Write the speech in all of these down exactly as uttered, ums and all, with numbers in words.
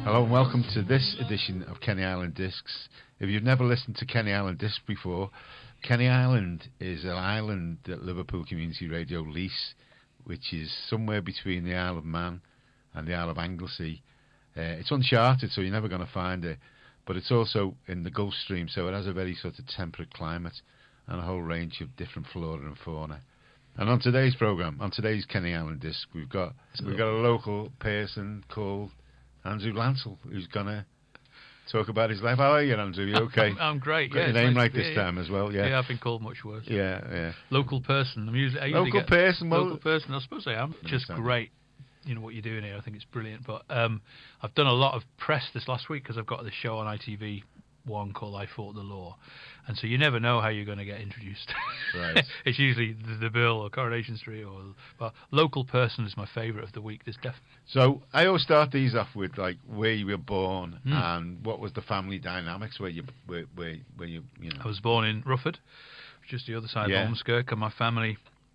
Hello and welcome to this edition of Kenny Island Discs. If you've never listened to Kenny Island Discs before, Kenny Island is an island that Liverpool Community Radio lease, which is somewhere between the Isle of Man and the Isle of Anglesey. Uh, it's uncharted, so you're never going to find it, but it's also in the Gulf Stream, so it has a very sort of temperate climate and a whole range of different flora and fauna. And on today's programme, on today's Kenny Island Disc, we've got we've got a local person called Andrew Lancel, who's going to talk about his life. How are you, Andrew? You okay? I'm, I'm great. Got yeah, your name nice right this here, time yeah. as well, yeah. Yeah, I've been called much worse. Yeah, yeah. Local person. I'm usually, I usually Local get person, well... Local person, I suppose I am. Just Understand. great. You know what you're doing here. I think it's brilliant. But um, I've done a lot of press this last week because I've got this show on I T V one called I Fought the Law, and so you never know how you're going to get introduced. Right. It's usually the, the Bill or Coronation Street, or but local person is my favourite of the week. There's definitely. So I always start these off with like where you were born Mm. and what was the family dynamics where you where where, where you you know. I was born in Rufford, just the other side Yeah. of Ormskirk, and my family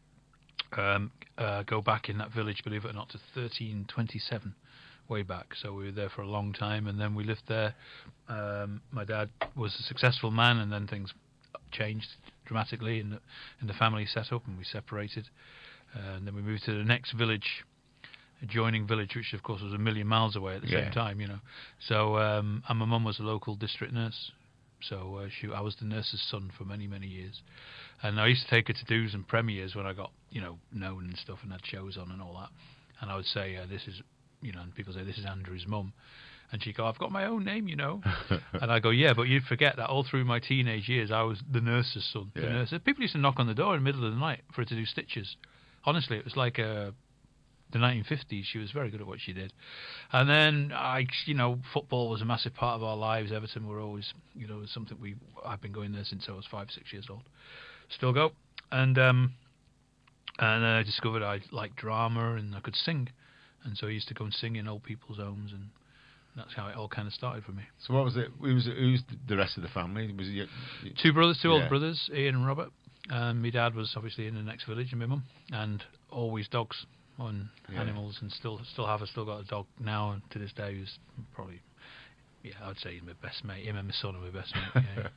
um, uh, go back in that village, believe it or not, to thirteen twenty-seven, way back. So we were there for a long time, and then we lived there. Um, my dad was a successful man, and then things changed dramatically in the, in the family setup, and we separated. Uh, and then we moved to the next village, adjoining village, which of course was a million miles away at the Yeah. same time, you know. So, um, and my mum was a local district nurse. So uh, she, I was the nurse's son for many, many years. And I used to take her to do's and premieres when I got, you know, known and stuff and had shows on and all that. And I would say, uh, this is, you know, and people say, this is Andrew's mum. And she'd go, I've got my own name, you know. And I go, yeah, but you'd forget that all through my teenage years, I was the nurse's son. The Yeah. nurse. People used to knock on the door in the middle of the night for her to do stitches. Honestly, it was like a... the nineteen fifties. She was very good at what she did. And then I, you know, football was a massive part of our lives. Everton were always, you know, something we. I've been going there since I was five, six years old. Still go. And um, and I discovered I liked drama and I could sing, and so I used to go and sing in old people's homes, and that's how it all kind of started for me. So what was it? Who was who's the rest of the family? Was it your, your, Two brothers, two Yeah. older brothers, Ian and Robert. And my dad was obviously in the next village, and my mum, and always dogs. On Yeah. animals, and still still have. I still got a dog now, and to this day, who's probably, yeah, I would say he's my best mate. Him and my son are my best mate. Yeah.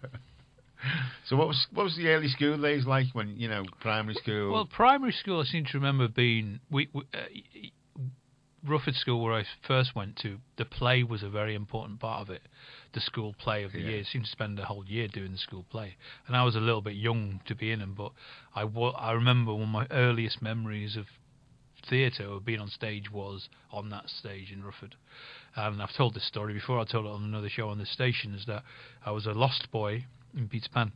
So what was what was the early school days like when you know primary school? Well, primary school, I seem to remember being we, we uh, Rufford School, where I first went to. The play was a very important part of it. The school play of the Yeah. year. I seemed to spend the whole year doing the school play, and I was a little bit young to be in them. But I wa- I remember one of my earliest memories of theatre or being on stage was on that stage in Rufford. And I've told this story before. I told it on another show on this station. Is that I was a lost boy in Peter Pan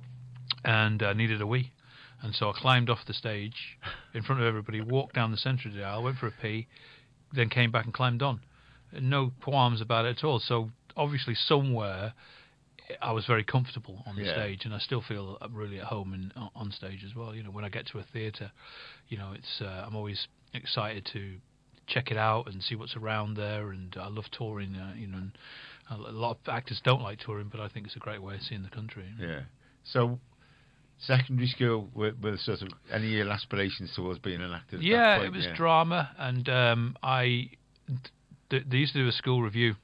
and I needed a wee, and so I climbed off the stage in front of everybody, walked down the centre of the aisle, went for a pee, then came back and climbed on. No qualms about it at all. So obviously somewhere I was very comfortable on the Yeah. stage, and I still feel really at home in, on stage as well. You know, when I get to a theatre, you know, it's uh, I'm always excited to check it out and see what's around there, and I love touring. Uh, you know, and a lot of actors don't like touring, but I think it's a great way of seeing the country. Yeah. So secondary school were, were sort of any real aspirations towards being an actor? At Yeah, that point? it was yeah. drama, and um, I th- they used to do a school review,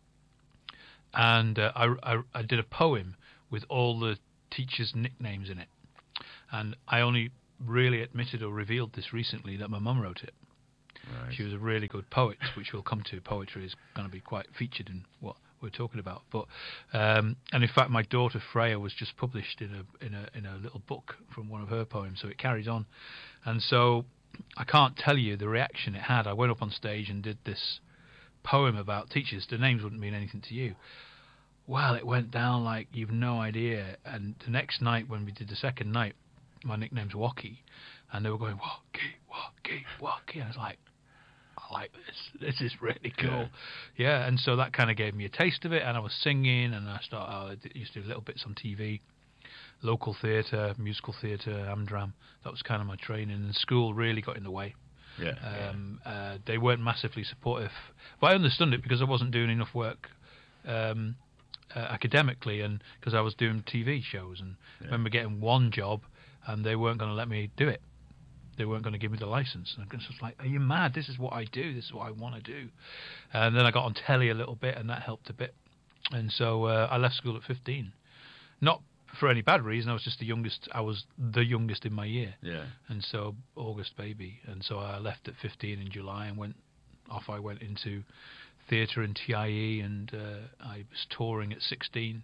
and uh, I, I I did a poem with all the teachers' nicknames in it, and I only really admitted or revealed this recently that my mum wrote it. Right. She was a really good poet, which we'll come to. Poetry is going to be quite featured in what we're talking about. But um, and in fact, my daughter Freya was just published in a in a in a little book from one of her poems, so it carries on. And so I can't tell you the reaction it had. I went up on stage and did this poem about teachers. The names wouldn't mean anything to you. Well, it went down like you've no idea. And the next night, when we did the second night, my nickname's Wacky, and they were going Wacky, Wacky, Wacky. And I was like, I like this. This is really cool. Yeah, yeah, and so that kind of gave me a taste of it, and I was singing, and I started. I used to do little bits on T V, local theatre, musical theatre, Amdram. That was kind of my training, and school really got in the way. Yeah. Um, uh, they weren't massively supportive, but I understood it because I wasn't doing enough work um, uh, academically, and because I was doing T V shows, and Yeah. I remember getting one job, and they weren't going to let me do it. they weren't going to give me the license. And I was just like, are you mad? This is what I do. This is what I want to do. And then I got on telly a little bit, and that helped a bit. And so uh, I left school at fifteen. Not for any bad reason. I was just the youngest. I was the youngest in my year. Yeah. And so August baby. And so I left at fifteen in July and went off. I went into theatre and T I E, and uh, I was touring at sixteen.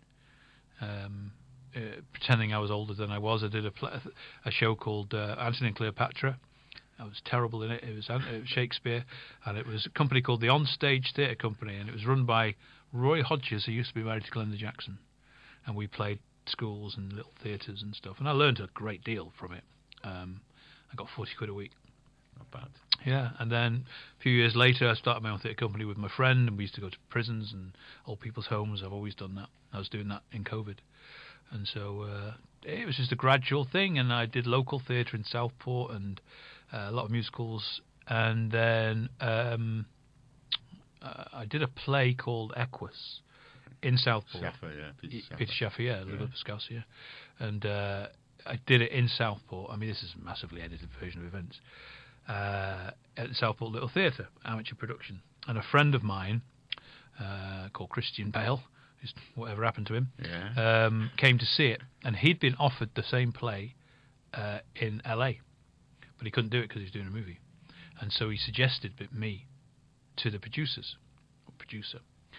Um, Uh, pretending I was older than I was. I did a, pl- a show called uh, Antony and Cleopatra. I was terrible in it. It was, it was Shakespeare, and it was a company called the Onstage Theatre Company, and it was run by Roy Hodges, who used to be married to Glenda Jackson. And we played schools and little theatres and stuff, and I learned a great deal from it. Um, I got forty quid a week. Not bad. Yeah, and then a few years later, I started my own theatre company with my friend, and we used to go to prisons and old people's homes. I've always done that. I was doing that in COVID. And so uh, it was just a gradual thing, and I did local theatre in Southport and uh, a lot of musicals. And then um, uh, I did a play called Equus in Southport. Schaffer, yeah. Peter Schaffer. Peter Schaffer, yeah, a little Piscassi, yeah. And uh, I did it in Southport. I mean, this is a massively edited version of events. Uh, at the Southport Little Theatre, amateur production. And a friend of mine uh, called Christian Bale, whatever happened to him, yeah. um, came to see it, and he'd been offered the same play uh, in L A, but he couldn't do it because he was doing a movie, and so he suggested me to the producers, or producer,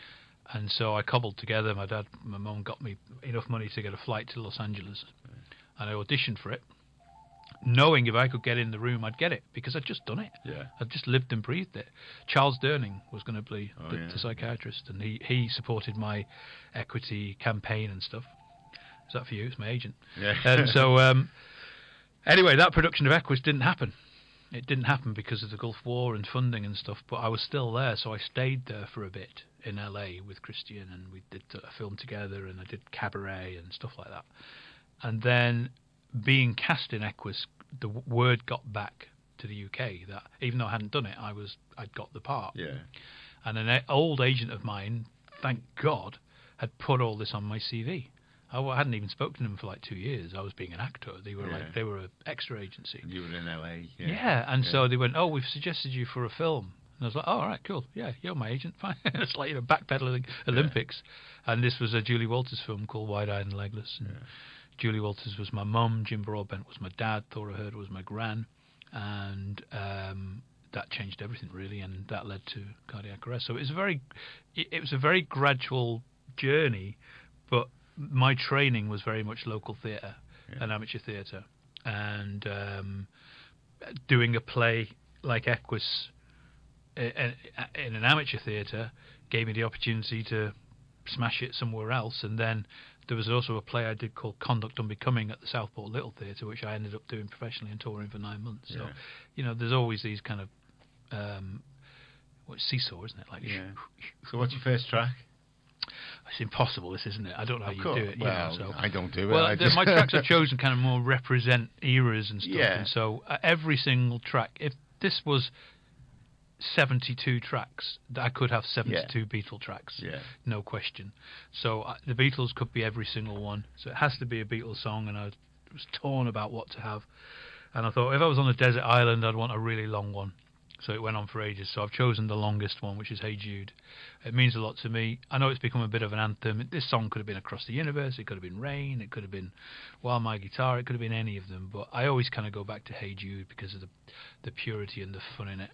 and so I cobbled together. My dad, my mum got me enough money to get a flight to Los Angeles, right. And I auditioned for it, knowing if I could get in the room, I'd get it, because I'd just done it. Yeah. I'd just lived and breathed it. Charles Durning was going to be oh, the, yeah. the psychiatrist, and he, he supported my equity campaign and stuff. Is that for you? It's my agent. Yeah. And so, um, anyway, that production of Equus didn't happen. It didn't happen because of the Gulf War and funding and stuff, but I was still there, so I stayed there for a bit in L A with Christian, and we did a film together, and I did Cabaret and stuff like that. And then, being cast in Equus, the w- word got back to the U K that even though I hadn't done it, I was I'd got the part. Yeah. And an a- old agent of mine, thank God, had put all this on my C V. I w- hadn't even spoken to them for like two years. I was being an actor. They were yeah. like they were an extra agency. And you were in L A. Yeah. Yeah, and yeah. so they went, "Oh, we've suggested you for a film." And I was like, "Oh, all right, cool. Yeah, you're my agent. Fine." It's like, you know, backpedaling Olympics. Yeah. And this was a Julie Walters film called Wide Eyed and Legless. And yeah. Julie Walters was my mum, Jim Broadbent was my dad, Thora Herder was my gran, and um, that changed everything really, and that led to cardiac arrest. So it was a very, it, it was a very gradual journey, but my training was very much local theatre yeah. and amateur theatre, and um, doing a play like Equus in, in an amateur theatre gave me the opportunity to smash it somewhere else, and then there was also a play I did called Conduct Unbecoming at the Southport Little Theatre, which I ended up doing professionally and touring for nine months. So, yeah. you know, there's always these kind of um, well, seesaw, isn't it? Like, yeah. So, what's your first track? It's impossible, this, isn't it? I don't know how of you course. do it. Well, you know, so. I don't do it. Well, I the, just my tracks I've chosen kind of more represent eras and stuff. Yeah. And so, uh, every single track, if this was seventy-two tracks, I could have seventy-two yeah. Beatle tracks, yeah. no question. So uh, the Beatles could be every single one. So it has to be a Beatles song, and I was, was torn about what to have. And I thought if I was on a desert island, I'd want a really long one. So it went on for ages. So I've chosen the longest one, which is Hey Jude. It means a lot to me. I know it's become a bit of an anthem. This song could have been Across the Universe. It could have been Rain. It could have been While My Guitar. It could have been any of them. But I always kind of go back to Hey Jude because of the the purity and the fun in it.